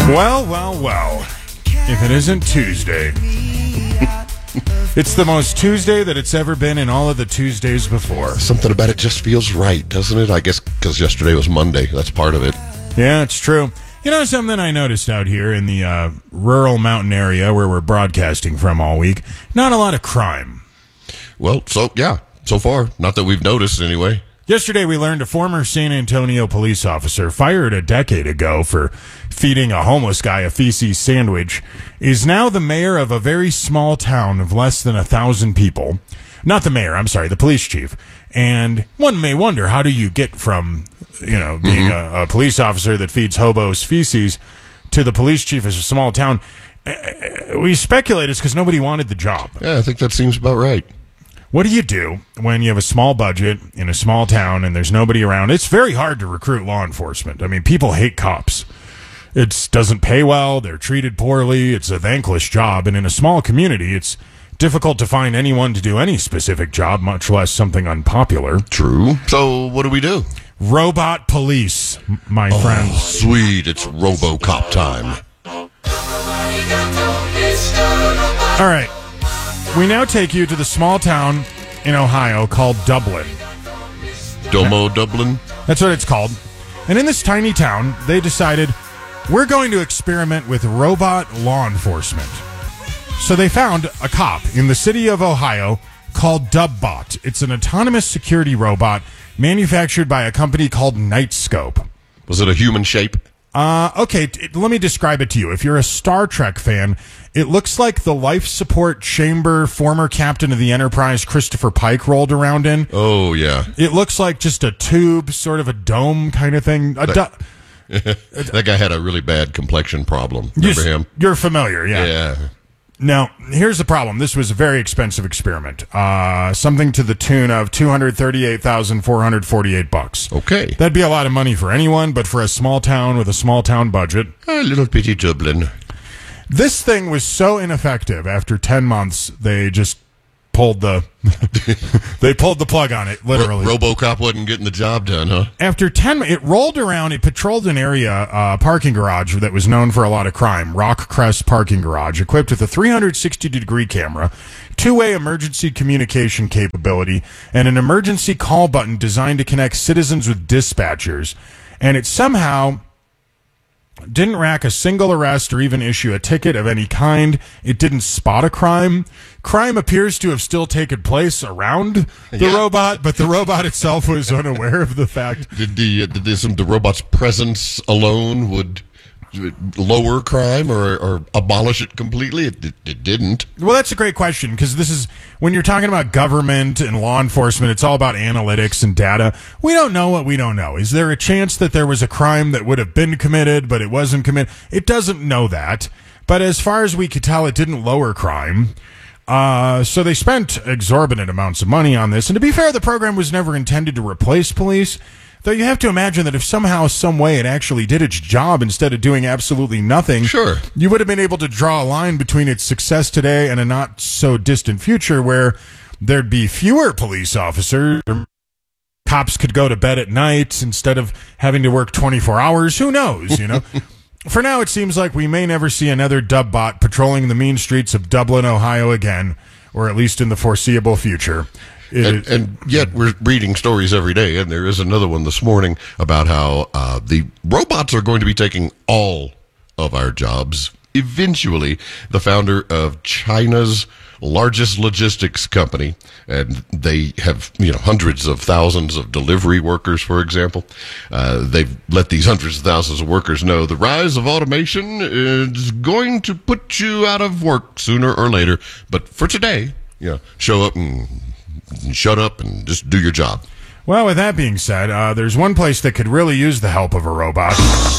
Well. If it isn't Tuesday, it's the most Tuesday that it's ever been in all of the Tuesdays before. Something about it just feels right, doesn't it? I guess because yesterday was Monday. That's part of it. Yeah, it's true. You know something I noticed out here in the rural mountain area where we're broadcasting from all week? Not a lot of crime. Well, so far. Not that we've noticed anyway. Yesterday, we learned a former San Antonio police officer fired a decade ago for feeding a homeless guy a feces sandwich is now the mayor of a very small town of less than 1,000 people. Not the mayor, I'm sorry, the police chief. And one may wonder, how do you get from, being a police officer that feeds hobos feces to the police chief of a small town? We speculate it's because nobody wanted the job. Yeah, I think that seems about right. What do you do when you have a small budget in a small town and there's nobody around? It's very hard to recruit law enforcement. I mean, people hate cops. It doesn't pay well. They're treated poorly. It's a thankless job. And in a small community, it's difficult to find anyone to do any specific job, much less something unpopular. True. So what do? Robot police, my friends. Sweet. It's RoboCop time. All right. We now take you to the small town in Ohio called Dublin. Dublin? That's what it's called. And in this tiny town, they decided, we're going to experiment with robot law enforcement. So they found a cop in the city of Ohio called Dubbot. It's an autonomous security robot manufactured by a company called Nightscope. Was it a human shape? Okay, let me describe it to you. If you're a Star Trek fan, it looks like the life support chamber former captain of the Enterprise Christopher Pike rolled around in. Oh, yeah. It looks like just a tube, sort of a dome kind of thing. That guy had a really bad complexion problem. Remember him? You're familiar, yeah. Yeah. Now, here's the problem. This was a very expensive experiment. Something to the tune of $238,448. Okay. That'd be a lot of money for anyone, but for a small town with a small town budget. A little bitty Dublin. This thing was so ineffective. After 10 months, they just pulled the plug on it, literally. RoboCop wasn't getting the job done, huh? After 10, it rolled around. It patrolled an area, parking garage that was known for a lot of crime. Rock Crest Parking Garage, equipped with a 360-degree camera, two-way emergency communication capability, and an emergency call button designed to connect citizens with dispatchers. And it somehow didn't rack a single arrest or even issue a ticket of any kind. It didn't spot a crime. Crime appears to have still taken place around the robot, but the robot itself was unaware of the fact. Did the robot's presence alone would lower crime or abolish it completely? It didn't. Well, that's a great question, because this is, when you're talking about government and law enforcement, it's all about analytics and data. We don't know what we don't know. Is there a chance that there was a crime that would have been committed, but it wasn't committed? It doesn't know that. But as far as we could tell, it didn't lower crime. So they spent exorbitant amounts of money on this. And to be fair, the program was never intended to replace police. Though you have to imagine that if somehow, some way, it actually did its job instead of doing absolutely nothing, sure, you would have been able to draw a line between its success today and a not-so-distant future where there'd be fewer police officers. Cops could go to bed at night instead of having to work 24 hours. Who knows, For now, it seems like we may never see another Dubbot patrolling the mean streets of Dublin, Ohio again, or at least in the foreseeable future. And yet we're reading stories every day, and there is another one this morning about how the robots are going to be taking all of our jobs. Eventually, the founder of China's largest logistics company, and they have hundreds of thousands of delivery workers, for example. They've let these hundreds of thousands of workers know the rise of automation is going to put you out of work sooner or later. But for today, show up and shut up and just do your job. Well, with that being said, there's one place that could really use the help of a robot.